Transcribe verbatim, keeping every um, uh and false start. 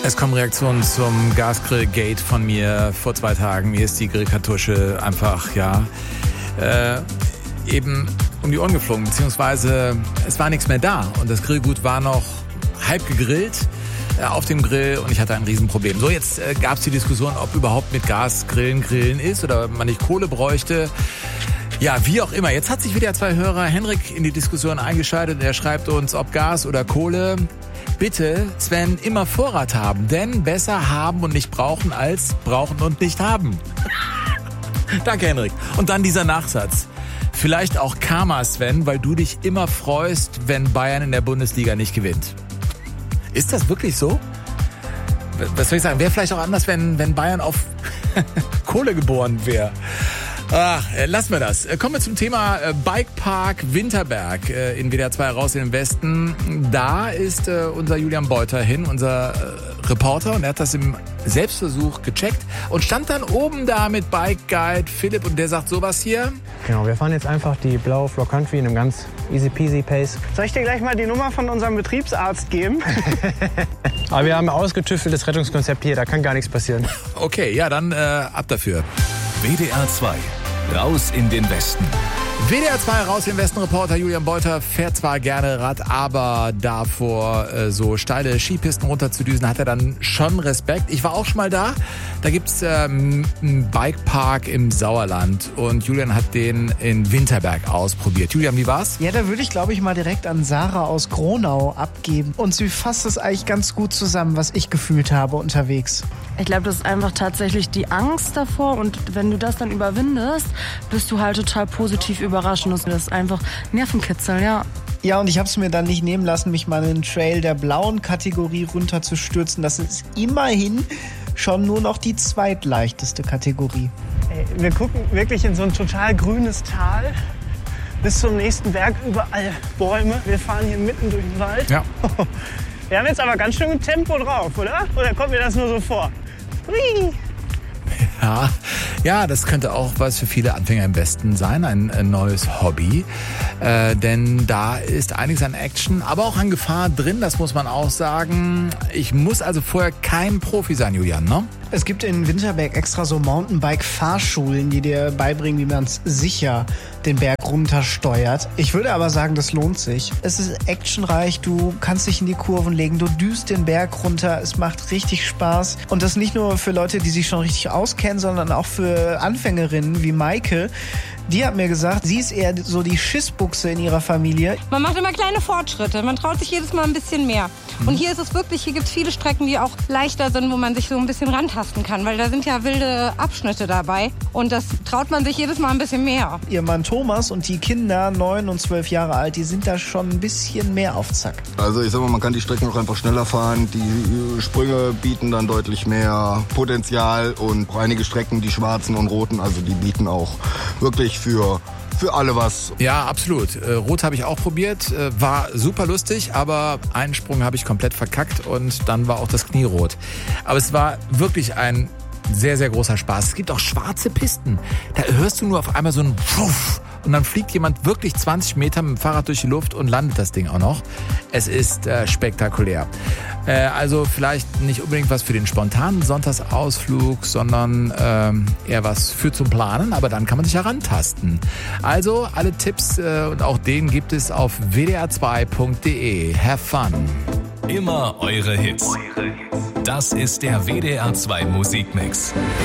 Es kommen Reaktionen zum Gasgrill-Gate von mir vor zwei Tagen. Mir ist die Grillkartusche einfach, ja, äh, eben um die Ohren geflogen. Beziehungsweise es war nichts mehr da. Und das Grillgut war noch halb gegrillt äh, auf dem Grill und ich hatte ein Riesenproblem. So, jetzt äh, gab es die Diskussion, ob überhaupt mit Gas Grillen grillen ist oder man nicht Kohle bräuchte. Ja, wie auch immer. Jetzt hat sich wieder zwei Hörer, Henrik, in die Diskussion eingeschaltet. Er schreibt uns, ob Gas oder Kohle. Bitte, Sven, immer Vorrat haben. Denn besser haben und nicht brauchen als brauchen und nicht haben. Danke, Henrik. Und dann dieser Nachsatz. Vielleicht auch Karma, Sven, weil du dich immer freust, wenn Bayern in der Bundesliga nicht gewinnt. Ist das wirklich so? Was soll ich sagen? Wäre vielleicht auch anders, wenn, wenn Bayern auf Kohle geboren wäre. Ach, lassen wir das. Kommen wir zum Thema Bikepark Winterberg in W D R zwei raus in den Westen. Da ist unser Julian Beuter hin, unser Reporter, und er hat das im Selbstversuch gecheckt und stand dann oben da mit Bike Guide Philipp und der sagt sowas hier. Genau, wir fahren jetzt einfach die blaue Floor Country in einem ganz easy peasy Pace. Soll ich dir gleich mal die Nummer von unserem Betriebsarzt geben? Aber wir haben ein ausgetüfteltes Rettungskonzept hier, da kann gar nichts passieren. Okay, ja, dann äh, ab dafür. W D R zwei, raus in den Westen. W D R zwei raus in den Westen. Reporter Julian Beuter fährt zwar gerne Rad, aber davor äh, so steile Skipisten runterzudüsen, hat er dann schon Respekt. Ich war auch schon mal da. Da gibt's ähm, einen Bikepark im Sauerland und Julian hat den in Winterberg ausprobiert. Julian, wie war's? Ja, da würde ich, glaube ich, mal direkt an Sarah aus Gronau abgeben. Und sie fasst es eigentlich ganz gut zusammen, was ich gefühlt habe unterwegs. Ich glaube, das ist einfach tatsächlich die Angst davor und wenn du das dann überwindest, bist du halt total positiv überrascht und das ist einfach Nervenkitzel, ja. Ja, und ich habe es mir dann nicht nehmen lassen, mich mal in den Trail der blauen Kategorie runterzustürzen. Das ist immerhin schon nur noch die zweitleichteste Kategorie. Ey, wir gucken wirklich in so ein total grünes Tal. Bis zum nächsten Berg überall Bäume. Wir fahren hier mitten durch den Wald. Ja. Wir haben jetzt aber ganz schön Tempo drauf, oder? Oder kommt mir das nur so vor? Hui. Ja, ja, das könnte auch was für viele Anfänger im Westen sein, ein, ein neues Hobby. Äh, denn da ist einiges an Action, aber auch an Gefahr drin, das muss man auch sagen. Ich muss also vorher kein Profi sein, Julian, ne? Es gibt in Winterberg extra so Mountainbike-Fahrschulen, die dir beibringen, wie man es sicher den Berg runtersteuert. Ich würde aber sagen, das lohnt sich. Es ist actionreich, du kannst dich in die Kurven legen, du düst den Berg runter, es macht richtig Spaß. Und das nicht nur für Leute, die sich schon richtig auskennen, sondern auch für Anfängerinnen wie Maike. Die hat mir gesagt, sie ist eher so die Schissbuchse in ihrer Familie. Man macht immer kleine Fortschritte, man traut sich jedes Mal ein bisschen mehr. Und hier ist es wirklich, hier gibt es viele Strecken, die auch leichter sind, wo man sich so ein bisschen rantasten kann, weil da sind ja wilde Abschnitte dabei und das traut man sich jedes Mal ein bisschen mehr. Ihr Mann Thomas und die Kinder, neun und zwölf Jahre alt, die sind da schon ein bisschen mehr auf Zack. Also ich sag mal, man kann die Strecken auch einfach schneller fahren, die Sprünge bieten dann deutlich mehr Potenzial und auch einige Strecken, die schwarzen und roten, also die bieten auch wirklich für, für alle was. Ja, absolut. Äh, Rot habe ich auch probiert, äh, war super lustig, aber einen Sprung habe ich komplett verkackt und dann war auch das Knie rot. Aber es war wirklich ein sehr, sehr großer Spaß. Es gibt auch schwarze Pisten. Da hörst du nur auf einmal so ein Wuff und dann fliegt jemand wirklich zwanzig Meter mit dem Fahrrad durch die Luft und landet das Ding auch noch. Es ist äh, spektakulär. Äh, also vielleicht nicht unbedingt was für den spontanen Sonntagsausflug, sondern ähm, eher was für zum Planen, aber dann kann man sich herantasten. Also alle Tipps äh, und auch den gibt es auf w d r zwei punkt d e. Have fun! Immer eure Hits. Das ist der W D R zwei Musikmix.